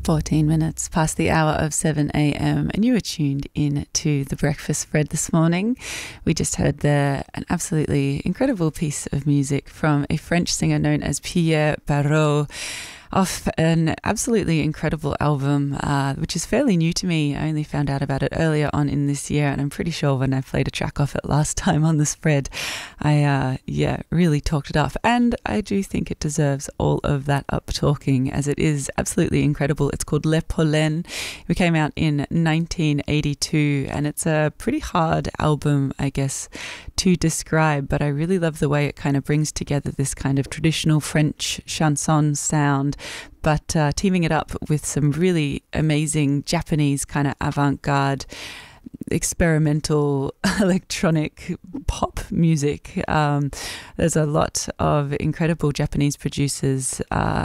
14 minutes past the hour of 7 a.m. and you were tuned in to The Breakfast Spread this morning. We just heard there an absolutely incredible piece of music from a French singer known as Pierre Barrault, off an absolutely incredible album, which is fairly new to me. I only found out about it earlier on in this year, and I'm pretty sure when I played a track off it last time on the spread, I really talked it up. And I do think it deserves all of that up-talking, as it is absolutely incredible. It's called Le Pollen. It came out in 1982, and it's a pretty hard album, I guess, to describe, but I really love the way it kind of brings together this kind of traditional French chanson sound, but teaming it up with some really amazing Japanese kind of avant-garde experimental electronic pop music. There's a lot of incredible Japanese producers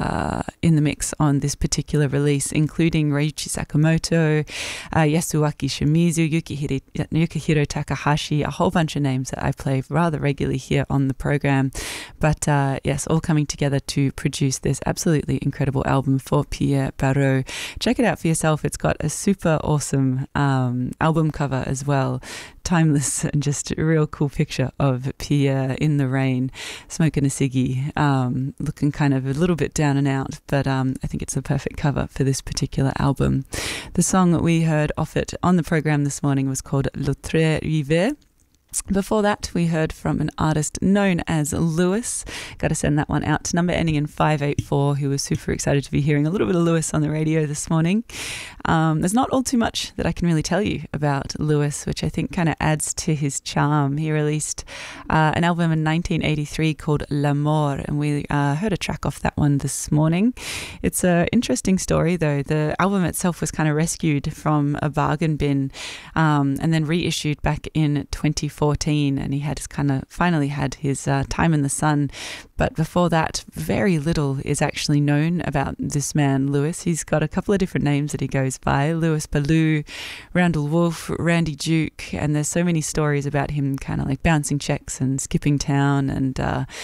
in the mix on this particular release, including Ryuichi Sakamoto, Yasuaki Shimizu, Yukihiro Takahashi, a whole bunch of names that I play rather regularly here on the program. But yes, all coming together to produce this absolutely incredible album for Pierre Barrault. Check it out for yourself. It's got a super awesome album cover as well, timeless, and just a real cool picture of Pierre in the rain smoking a ciggy, looking kind of a little bit down and out, but I think it's the perfect cover for this particular album. The song that we heard off it on the program this morning was called L'Autre Rivière. Before that, we heard from an artist known as Lewis. Got to send that one out to number ending in 584, who was super excited to be hearing a little bit of Lewis on the radio this morning. There's not all too much that I can really tell you about Lewis, which I think kind of adds to his charm. He released an album in 1983 called L'Amour, and we heard a track off that one this morning. It's an interesting story, though. The album itself was kind of rescued from a bargain bin and then reissued back in 2014, and he had finally had his time in the sun. But before that, very little is actually known about this man, Lewis. He's got a couple of different names that he goes by: Lewis Ballou, Randall Wolf, Randy Duke, and there's so many stories about him kind of like bouncing checks and skipping town, and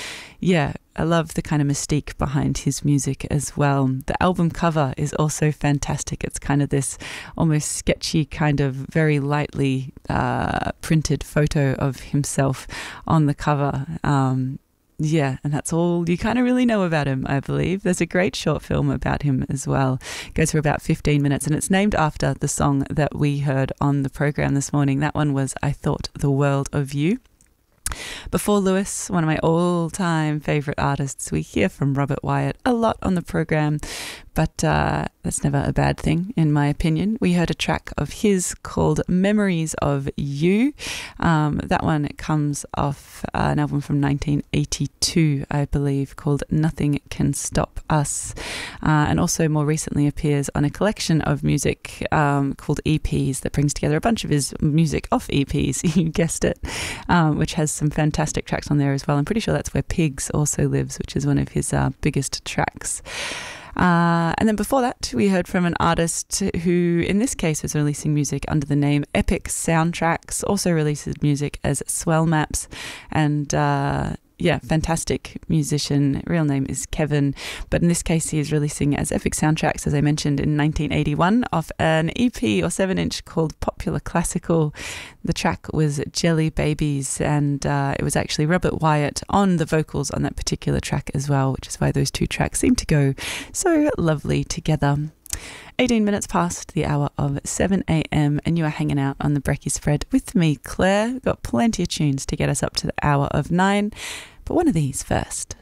I love the kind of mystique behind his music as well. The album cover is also fantastic. It's kind of this almost sketchy, kind of very lightly printed photo of himself on the cover. And that's all you kind of really know about him, I believe. There's a great short film about him as well. It goes for about 15 minutes, and it's named after the song that we heard on the program this morning. That one was I Thought the World of You. Before Lewis, one of my all-time favourite artists, we hear from Robert Wyatt a lot on the program, but that's never a bad thing, in my opinion. We heard a track of his called Memories of You. That one comes off an album from 1982, I believe, called Nothing Can Stop Us, and also more recently appears on a collection of music called EPs that brings together a bunch of his music off EPs, you guessed it, which has some fantastic tracks on there as well. I'm pretty sure that's where Pigs also lives, which is one of his biggest tracks. And then before that, we heard from an artist who, in this case, was releasing music under the name Epic Soundtracks, also releases music as Swell Maps, and fantastic musician. Real name is Kevin, but in this case he is releasing as Epic Soundtracks, as I mentioned, in 1981 off an EP or 7-inch called Popular Classical. The track was Jelly Babies, and it was actually Robert Wyatt on the vocals on that particular track as well, which is why those two tracks seem to go so lovely together. 18 minutes past the hour of 7 a.m. and you are hanging out on the Brekkie Spread with me, Claire. We've got plenty of tunes to get us up to the hour of 9, but one of these first.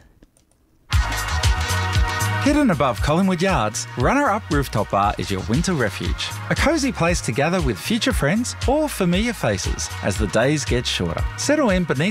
Hidden above Collingwood Yards, Runner Up Rooftop Bar is your winter refuge. A cosy place to gather with future friends or familiar faces as the days get shorter. Settle in beneath